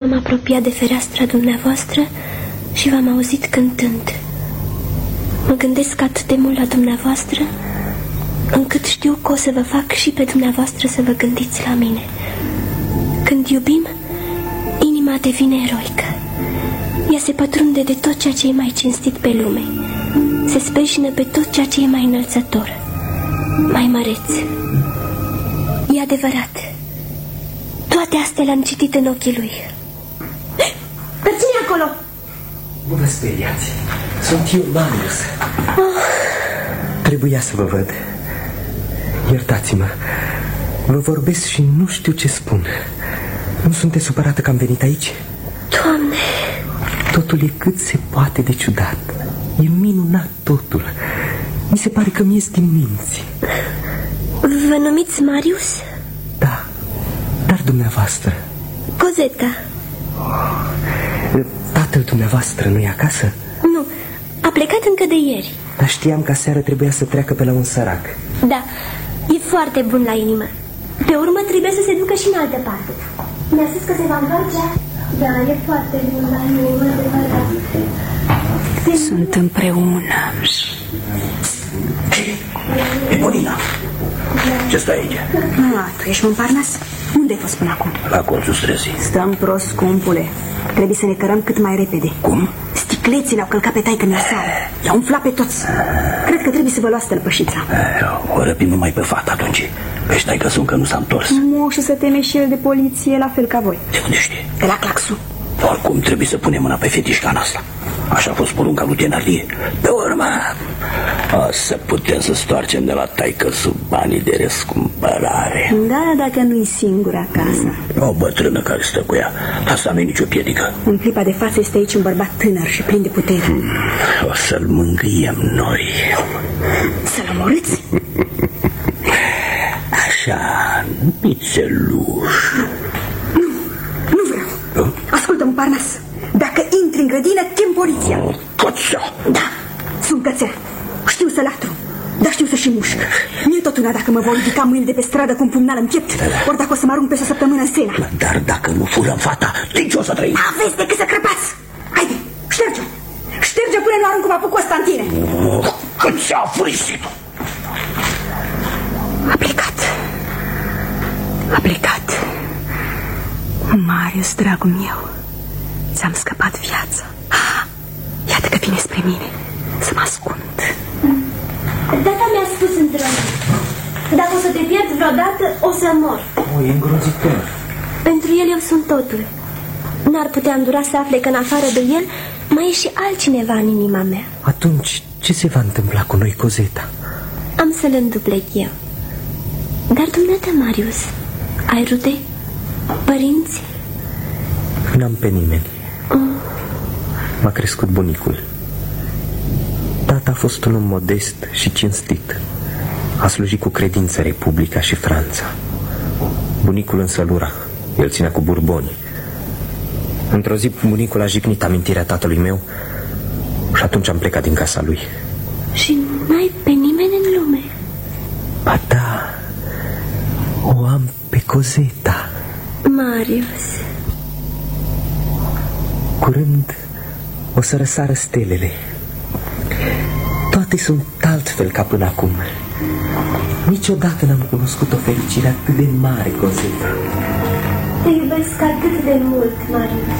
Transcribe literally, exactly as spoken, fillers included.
M-am apropiat de fereastra dumneavoastră și v-am auzit cântând. Mă gândesc atât de mult la dumneavoastră, încât știu că o să vă fac și pe dumneavoastră să vă gândiți la mine. Când iubim, inima devine eroică. Ea se pătrunde de tot ceea ce e mai cinstit pe lume. Se sprijină pe tot ceea ce e mai înălțător, mai măreț. E adevărat. Toate astea le-am citit în ochii lui. Dar cine e acolo? Nu vă speriați. Sunt eu, Marius. oh. Trebuia să vă văd. Iertați-mă. Vă vorbesc și nu știu ce spun. Nu sunteți supărată că am venit aici? Doamne! Totul e cât se poate de ciudat. E minunat totul. Mi se pare că mi-e din minți. Vă numiți Marius? Da. Dar dumneavoastră? Cozeta. Tatăl dumneavoastră nu e acasă? Nu, a plecat încă de ieri. Dar știam că aseară trebuia să treacă pe la un sărac. Da, e foarte bun la inimă. Pe urmă trebuie să se ducă și în altă parte. Mi-a spus că se va întoarce. Da, e foarte bun la inimă. Sunt împreună. Eponina, ce stai aici? Ah, tu ești Montparnasse? Unde ai fost până acum? La colțul străzii. Stăm prost, scumpule. Trebuie să ne cărăm cât mai repede. Cum? Sticleții au călcat pe taică-mi seară. I-au umflat pe toți. Cred că trebuie să vă luați tălpășița. O răpim numai pe fata atunci. Ăștia taică sunt că nu s-a întors. Moșul să teme și el de poliție, la fel ca voi. De unde știi? De la Claxu. Oricum trebuie să punem mâna pe fetișca asta. Așa a fost porunca lui Thenardier. Pe urmă, o să putem să stoarcem de la taică sub banii de răscumpărare. Da, dacă nu-i singur acasă. O bătrână care stă cu ea. Asta nu e nicio piedică. În clipa de față este aici un bărbat tânăr și plin de putere. hmm. O să-l mângâiem noi. Să-l omorâți? Așa, mițeluș. Nu, nu vreau. uh? Ascultă, Montparnasse. Dacă intri în grădină, chem poliția. oh, Cățea. Da, sunt cățel. Știu să latru, dar știu să și mușc. Mie tot una dacă mă voi ridica mâine de pe stradă cu un pumnal în piept, ori dacă o să mă arunc peste o săptămână în Sena. Dar dacă nu furăm fata, nici o să trăim. Aveți decât să crăpați. Haide, șterge-o. Șterge-o până nu arunc cu apuc Constantine. oh, Cățea furisit. A plecat. A plecat. Marius, dragul meu, ți-am scăpat viața. Iată că vine spre mine să mă ascund. Tata mi-a spus într-o zi: dacă o să te pierd vreodată, o să mor. O, e îngrozitor. Pentru el eu sunt totul. N-ar putea îndura să afle că în afară de el mai e și altcineva în inima mea. Atunci ce se va întâmpla cu noi, Cozeta? Am să-l îndupleg eu. Dar dumneata, Marius, ai rude? Părinți? N-am pe nimeni. oh. M-a crescut bunicul. Tata a fost un om modest și cinstit. A slujit cu credință Republica și Franța. Bunicul însă lura. El ținea cu Burboni. Într-o zi bunicul a jignit amintirea tatălui meu și atunci am plecat din casa lui. Și n-ai pe nimeni în lume? Ba da, o am pe Cozeta. Marius. Curând o să răsară stelele. Toate sunt altfel ca până acum. Niciodată n-am cunoscut o fericire atât de mare, Cozeta. Te iubesc atât de mult, Marius.